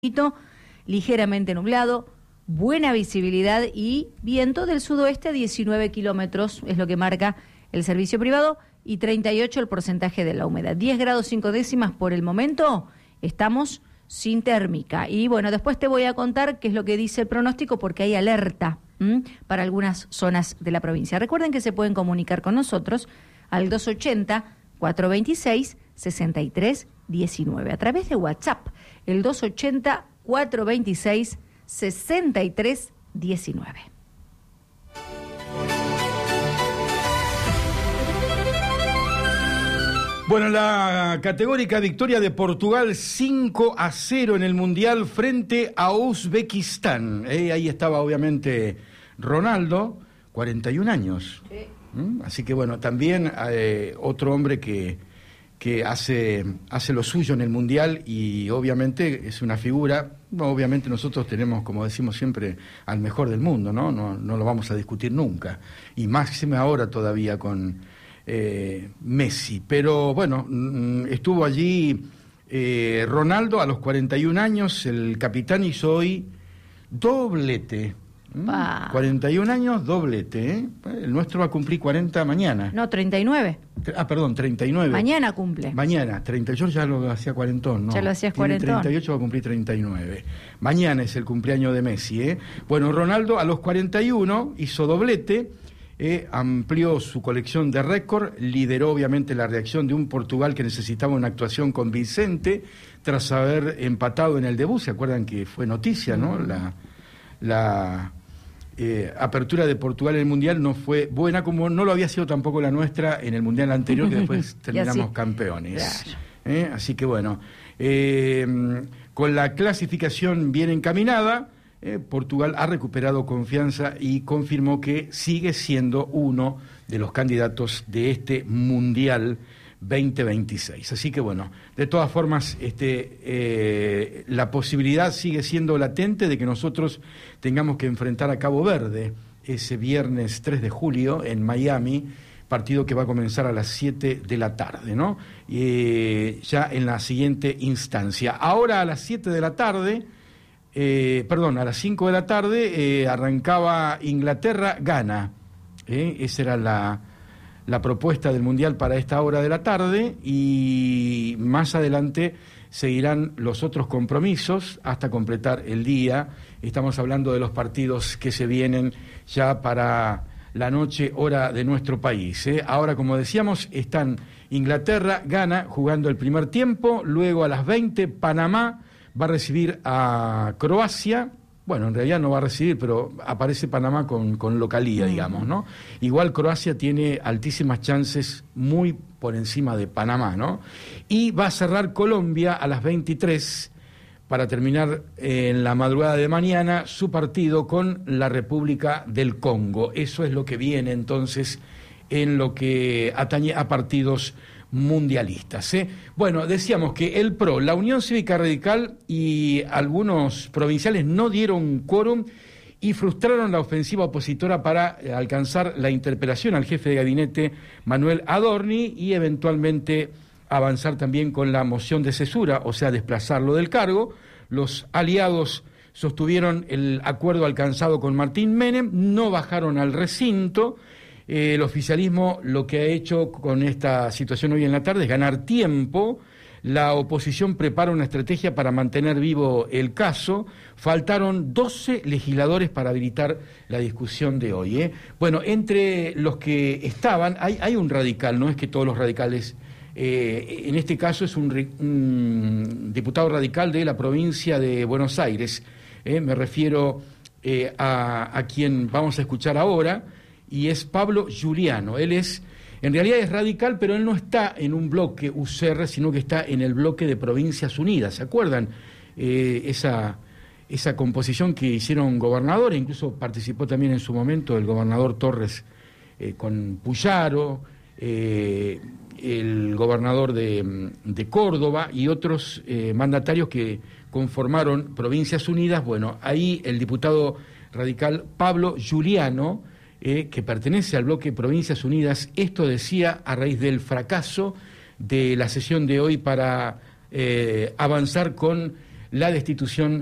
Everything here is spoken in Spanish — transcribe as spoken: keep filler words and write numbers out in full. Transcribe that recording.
Ligeramente nublado, buena visibilidad y viento del sudoeste a diecinueve kilómetros, es lo que marca el servicio privado, y treinta y ocho el porcentaje de la humedad. diez grados cinco décimas por el momento, estamos sin térmica. Y bueno, después te voy a contar qué es lo que dice el pronóstico, porque hay alerta ¿m? para algunas zonas de la provincia. Recuerden que se pueden comunicar con nosotros al dos ochenta, cuatrocientos veintiséis, sesenta y tres diecinueve a través de WhatsApp, el dos ochenta, cuatrocientos veintiséis, sesenta y tres diecinueve. Bueno, la categórica victoria de Portugal cinco a cero en el Mundial frente a Uzbekistán. Eh, ahí estaba obviamente Ronaldo, cuarenta y un años. Sí. ¿Mm? Así que bueno, también eh, otro hombre que, que hace, hace lo suyo en el Mundial y obviamente es una figura. Bueno, obviamente nosotros tenemos, como decimos siempre, al mejor del mundo, ¿no? No, no lo vamos a discutir nunca. Y máxime ahora todavía con Eh, Messi, pero bueno, estuvo allí eh, Ronaldo a los cuarenta y un años, el capitán hizo hoy doblete, Pa. cuarenta y un años, doblete, ¿eh? El nuestro va a cumplir cuarenta mañana. No, treinta y nueve. Ah, perdón, treinta y nueve. Mañana cumple. Mañana, treinta y ocho ya lo hacía cuarentón, ¿no? Ya lo hacías Tiene cuarentón. treinta y ocho va a cumplir treinta y nueve. Mañana es el cumpleaños de Messi, ¿eh? Bueno, Ronaldo a los cuarenta y uno hizo doblete. Eh, amplió su colección de récord, lideró obviamente la reacción de un Portugal que necesitaba una actuación convincente tras haber empatado en el debut. ¿Se acuerdan que fue noticia, no? La, la eh, apertura de Portugal en el Mundial no fue buena, como no lo había sido tampoco la nuestra en el Mundial anterior, que después terminamos así, campeones. Claro. Eh, así que bueno, eh, con la clasificación bien encaminada, Eh, Portugal ha recuperado confianza y confirmó que sigue siendo uno de los candidatos de este Mundial veinte veintiséis. Así que bueno, de todas formas, este, eh, la posibilidad sigue siendo latente de que nosotros tengamos que enfrentar a Cabo Verde ese viernes tres de julio en Miami, partido que va a comenzar a las siete de la tarde, ¿no? Eh, ya en la siguiente instancia. Ahora a las siete de la tarde... Eh, perdón, a las cinco de la tarde eh, arrancaba Inglaterra-Ghana. Eh, esa era la, la propuesta del Mundial para esta hora de la tarde y más adelante seguirán los otros compromisos hasta completar el día. Estamos hablando de los partidos que se vienen ya para la noche, hora de nuestro país. Eh. Ahora, como decíamos, están Inglaterra-Ghana jugando el primer tiempo, luego a las veinte Panamá va a recibir a Croacia. Bueno, en realidad no va a recibir, pero aparece Panamá con, con localía, digamos, ¿no? Igual Croacia tiene altísimas chances, muy por encima de Panamá, ¿no? Y va a cerrar Colombia a las veintitrés para terminar en la madrugada de mañana su partido con la República del Congo. Eso es lo que viene entonces en lo que atañe a partidos mundialistas, ¿eh? Bueno, decíamos que el P R O, la Unión Cívica Radical y algunos provinciales no dieron quórum y frustraron la ofensiva opositora para alcanzar la interpelación al jefe de gabinete Manuel Adorni y eventualmente avanzar también con la moción de cesura, o sea, desplazarlo del cargo. Los aliados sostuvieron el acuerdo alcanzado con Martín Menem, no bajaron al recinto. Eh, el oficialismo lo que ha hecho con esta situación hoy en la tarde es ganar tiempo. La oposición prepara una estrategia para mantener vivo el caso. Faltaron doce legisladores para habilitar la discusión de hoy, ¿eh? Bueno, entre los que estaban, hay, hay un radical, no es que todos los radicales, eh, en este caso es un, un diputado radical de la provincia de Buenos Aires, ¿eh? Me refiero eh, a, a quien vamos a escuchar ahora, y es Pablo Giuliano. Él es, en realidad es radical, pero él no está en un bloque U C R, sino que está en el bloque de Provincias Unidas. ¿Se acuerdan? Eh, esa, esa composición que hicieron gobernadores, incluso participó también en su momento el gobernador Torres eh, con Puyaro, eh, el gobernador de, de Córdoba y otros eh, mandatarios que conformaron Provincias Unidas. Bueno, ahí el diputado radical Pablo Giuliano, Eh, que pertenece al bloque Provincias Unidas, esto decía a raíz del fracaso de la sesión de hoy para eh, avanzar con la destitución